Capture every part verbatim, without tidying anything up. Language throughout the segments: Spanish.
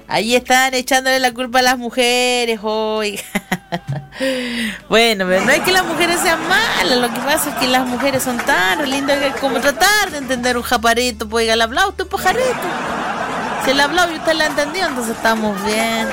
Ahí están echándole la culpa a las mujeres, oiga. Bueno, pero no es que las mujeres sean malas, lo que pasa es que las mujeres son tan lindas que es como tratar de entender un japareto, pues oiga, le hablado usted un pajarito. Si le hablado y usted la entendió, entonces estamos bien.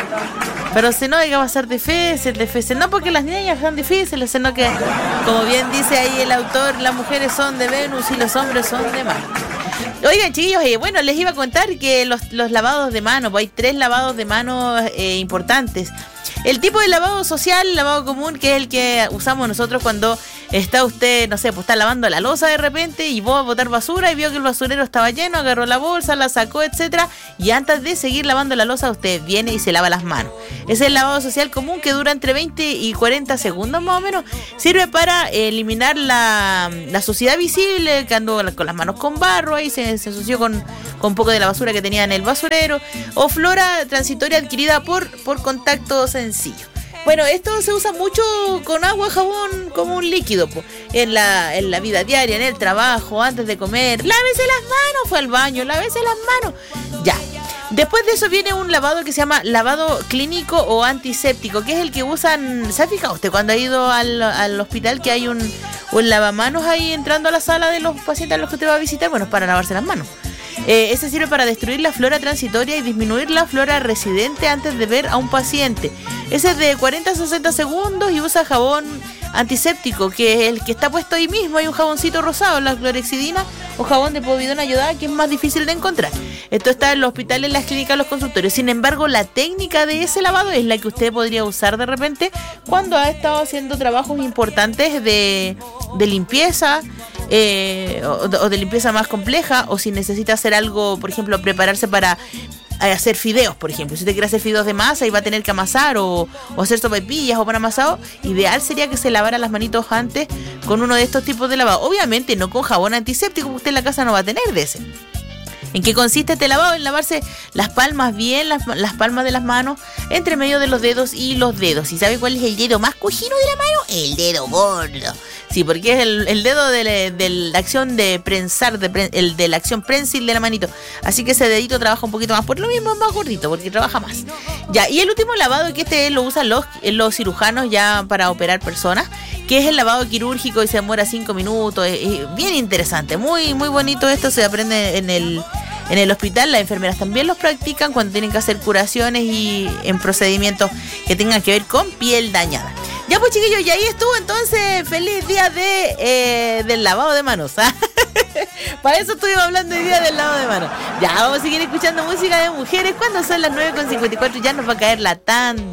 Pero si no, oiga, va a ser difícil, difícil. No porque las niñas sean difíciles, sino que, como bien dice ahí el autor, las mujeres son de Venus y los hombres son de Marte. Oigan, chiquillos, eh, bueno, les iba a contar que los, los lavados de mano, pues hay tres lavados de mano eh, importantes. El tipo de lavado social, lavado común, que es el que usamos nosotros cuando está usted, no sé, pues está lavando la loza de repente y va a botar basura y vio que el basurero estaba lleno, agarró la bolsa, la sacó, etcétera, y antes de seguir lavando la loza usted viene y se lava las manos. Es el lavado social común que dura entre veinte y cuarenta segundos más o menos. Sirve para eliminar la, la suciedad visible, que andó con las manos con barro, ahí se, se ensució con, con un poco de la basura que tenía en el basurero, o flora transitoria adquirida por, por contacto sencillo. Bueno, esto se usa mucho con agua, jabón, como un líquido, po, en la, en la vida diaria, en el trabajo, antes de comer. Lávese las manos, fue al baño, lávese las manos. Ya. Después de eso viene un lavado que se llama lavado clínico o antiséptico, que es el que usan. ¿Se ha fijado usted cuando ha ido al, al hospital que hay un, un lavamanos ahí entrando a la sala de los pacientes a los que usted va a visitar? Bueno, es para lavarse las manos. Eh, ese sirve para destruir la flora transitoria y disminuir la flora residente antes de ver a un paciente. Ese es de cuarenta a sesenta segundos y usa jabón antiséptico, que es el que está puesto ahí mismo. Hay un jaboncito rosado, la clorexidina o jabón de povidona ayudada, que es más difícil de encontrar. Esto está en los hospitales, en las clínicas, en los consultorios. Sin embargo, la técnica de ese lavado es la que usted podría usar de repente cuando ha estado haciendo trabajos importantes de, de limpieza, eh, o, o de limpieza más compleja, o si necesita hacer algo, por ejemplo, prepararse para hacer fideos, por ejemplo. Si usted quiere hacer fideos de masa y va a tener que amasar o, o hacer sopaipillas o pan amasado, ideal sería que se lavara las manitos antes con uno de estos tipos de lavado. Obviamente no con jabón antiséptico, porque usted en la casa no va a tener de ese. ¿En qué consiste este lavado? En lavarse las palmas bien, las, las palmas de las manos, entre medio de los dedos y los dedos. ¿Y sabe cuál es el dedo más cojino de la mano? El dedo gordo. Sí, porque es el, el dedo de la, de la acción de prensar, de pre, el de la acción prensil de la manito. Así que ese dedito trabaja un poquito más. Por lo mismo es más gordito, porque trabaja más. Ya, y el último lavado, que este lo usan los, los cirujanos ya para operar personas, que es el lavado quirúrgico y se demora cinco minutos. Es, es bien interesante, muy, muy bonito esto. Se aprende en el... En el hospital las enfermeras también los practican cuando tienen que hacer curaciones y en procedimientos que tengan que ver con piel dañada. Ya pues, chiquillos, y ahí estuvo entonces. Feliz día de eh, del lavado de manos. Para eso estuvimos hablando hoy día del lavado de manos. Ya vamos a seguir escuchando música de mujeres. Cuando son las nueve con cincuenta y cuatro ya nos va a caer la tanda.